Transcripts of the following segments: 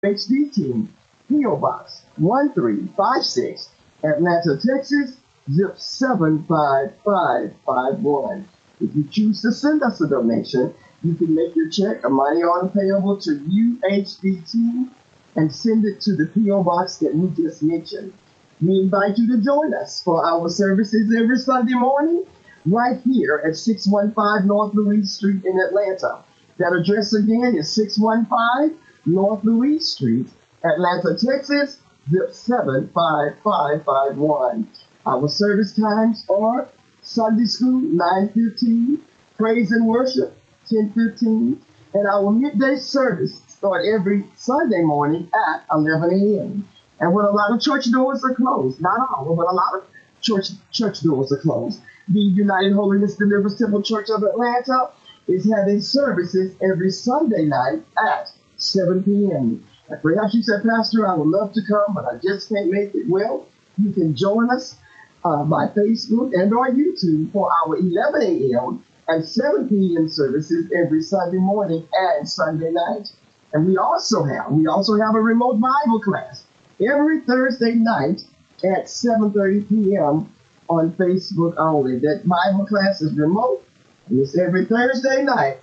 HDT, PO Box 1356, Atlanta, Texas, zip 75551. If you choose to send us a donation, you can make your check or money order payable to UHDT and send it to the PO Box that we just mentioned. We invite you to join us for our services every Sunday morning right here at 615 North Louise Street in Atlanta. That address again is 615 North Louise Street, Atlanta, Texas, zip 75551. Our service times are Sunday school 9:15, praise and worship 10:15, and our midday service start every Sunday morning at 11 a.m. And when a lot of church doors are closed, not all, but a lot of church doors are closed, the United Holiness Deliverance Temple Church of Atlanta is having services every Sunday night at 7 p.m. And perhaps you said, Pastor, I would love to come, but I just can't make it. Well, you can join us by Facebook and or YouTube for our 11 a.m. and 7 p.m. services every Sunday morning and Sunday night. And we also have a remote Bible class every Thursday night at 7:30 p.m. on Facebook only. That Bible class is remote, and it's every Thursday night.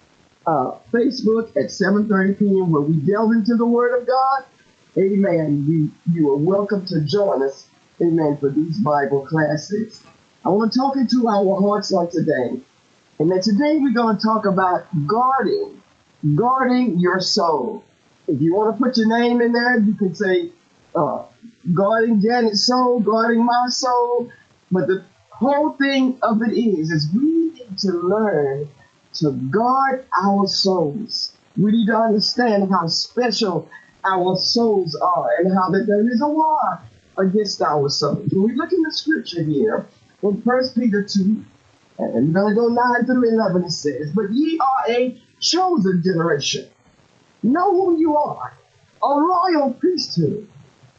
Facebook at 7:30 p.m. where we delve into the Word of God. Amen. You are welcome to join us. Amen. For these Bible classes. I want to talk into our hearts on today. And then today we're going to talk about guarding your soul. If you want to put your name in there, you can say guarding Janet's soul, guarding my soul. But the whole thing of it is we need to learn to guard our souls. We need to understand how special our souls are and how that there is a war against our souls. When we look in the scripture here in 1 Peter 2, and we're going to go 9 through 11, it says, but ye are a chosen generation. Know who you are, a royal priesthood.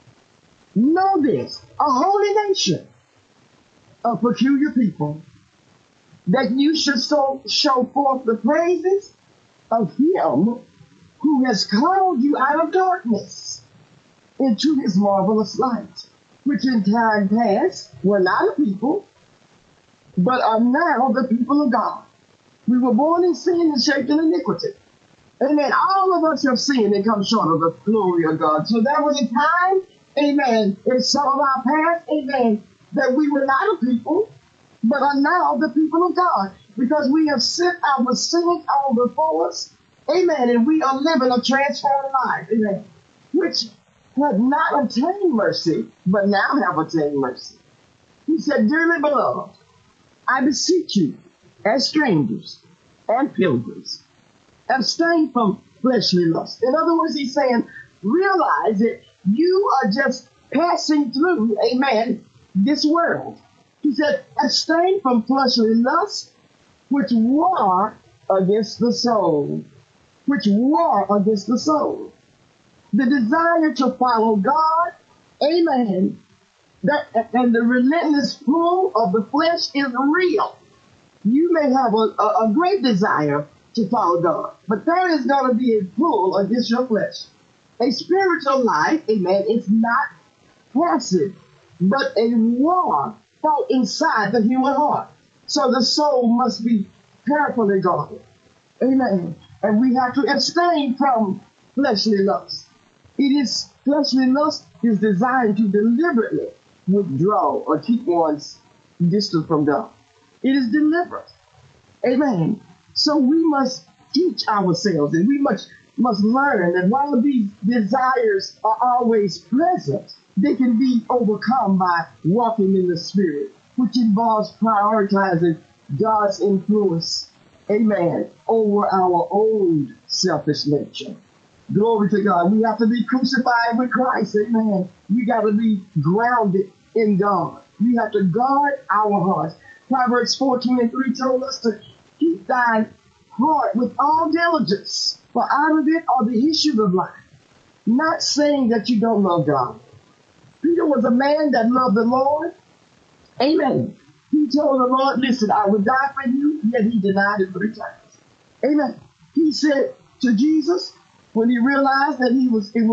Know this, a holy nation, a peculiar people, that you should show forth the praises of him who has called you out of darkness into his marvelous light, which in time past were not a people, but are now the people of God. We were born in sin and shaped in iniquity. Amen. All of us have sinned and come short of the glory of God. So there was a time, amen, in some of our past, amen, that we were not a people, but are now the people of God, because we have sent our sins on before us, amen, and we are living a transformed life, amen, which had not obtained mercy, but now have obtained mercy. He said, dearly beloved, I beseech you, as strangers and pilgrims, abstain from fleshly lust. In other words, he's saying, realize that you are just passing through, amen, this world. He said, abstain from fleshly lust, which war against the soul. Which war against the soul. The desire to follow God, amen, and the relentless pull of the flesh is real. You may have a great desire to follow God, but there is going to be a pull against your flesh. A spiritual life, amen, is not passive, but a war fought inside the human heart. So the soul must be carefully guarded. Amen. And we have to abstain from fleshly lust. Fleshly lust is designed to deliberately withdraw or keep one's distance from God. It is deliberate. Amen. So we must teach ourselves, and we must learn that while these desires are always present, they can be overcome by walking in the Spirit, which involves prioritizing God's influence, amen, over our own selfish nature. Glory to God. We have to be crucified with Christ, amen. We got to be grounded in God. We have to guard our hearts. Proverbs 14:3 told us to keep thine heart with all diligence, for out of it are the issues of life. Not saying that you don't love God. Peter was a man that loved the Lord. Amen. He told the Lord, listen, I will die for you, yet he denied it 3 times. Amen. He said to Jesus, when he realized that it was